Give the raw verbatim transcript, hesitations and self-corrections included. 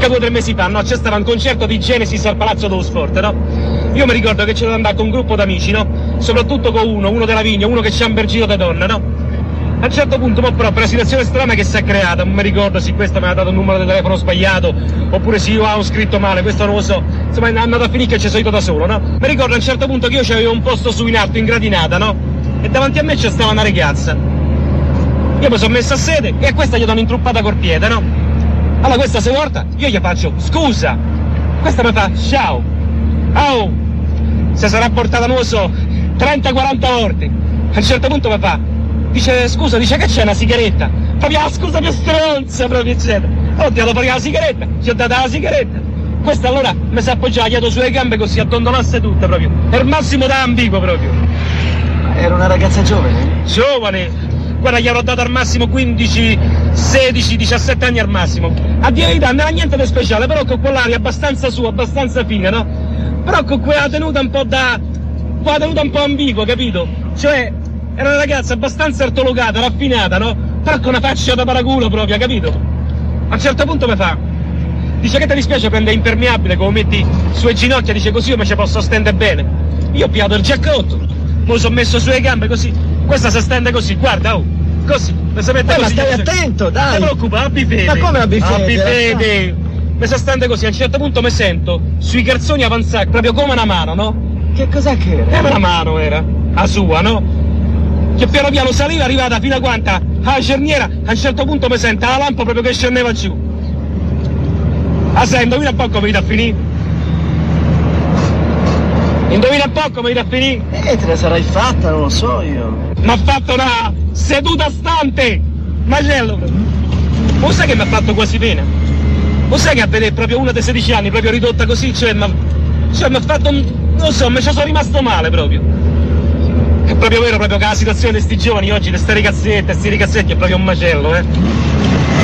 circa due o tre mesi fa, no? C'è stato un concerto di Genesis al Palazzo dello Sport, no? Io mi ricordo che c'era andato con un gruppo d'amici, no? Soprattutto con uno, uno della Vigna, uno che ci ha imbergito da donna, no? A un certo punto, ma proprio, una situazione strana che si è creata, non mi ricordo se questo mi ha dato il numero del telefono sbagliato, oppure se io avevo scritto male, questo non lo so, insomma è andato a finire che ci sono io da solo, no? Mi ricordo a un certo punto che io c'avevo un posto su in alto, in gradinata, no? E davanti a me c'è stava una ragazza. Io mi sono messo a sede e a questa gli do un'intruppata col piede, no? Allora questa si volta, io gli faccio scusa, questa mi fa ciao, oh, se sarà portata, non lo so, trenta quaranta volte. A un certo punto mi fa, dice scusa, dice che c'è una sigaretta, proprio la scusa più stronza, proprio eccetera. Ho tirato fuori la sigaretta, ci ho data la sigaretta, questa allora mi si appoggiava dietro sulle gambe così, addondolasse tutta proprio, è il massimo da ambiguo proprio. Era una ragazza giovane? Giovane, guarda gli avrò dato al massimo quindici, sedici, diciassette anni al massimo. A dire la verità non era niente di speciale, però con quell'aria abbastanza sua, abbastanza fine, no? Però con quella tenuta un po' da... quella tenuta un po' ambigua, capito? Cioè, era una ragazza abbastanza ortologata, raffinata, no? Però con una faccia da paraculo proprio, capito? A un certo punto mi fa, dice che ti dispiace prendere impermeabile, come metti sulle ginocchia, dice così io mi ci posso stendere bene. Io ho pigliato il giaccotto, mi sono messo sulle gambe così, questa si stende così, guarda, oh, così, mi si mette eh, così. Ma stai attento, dai! Non ti preoccupare, abbi fede. Ma come abbi fede? Abbi fede! Mi si stende così, a un certo punto mi sento sui calzoni avanzati, proprio come una mano, no? Che cos'è che era? Era una mano, era, la sua, no? Che piano piano saliva, arrivata fino a quanta? Alla cerniera, a un certo punto mi sento la lampa proprio che scendeva giù. La sai, indovina un po' come vedi a finire? Indovina un po' come vedi a finire? Eh, te la sarai fatta, non lo so io. Mi ha fatto una seduta stante! Macello! Lo sai che mi ha fatto quasi pena? Lo sai che a vedere proprio una dei sedici anni, proprio ridotta così, cioè mi ha cioè, fatto un... non so, mi ci sono rimasto male proprio. È proprio vero proprio che la situazione di sti giovani oggi, di ste ragazzette, sti ragazzetti è proprio un macello, eh.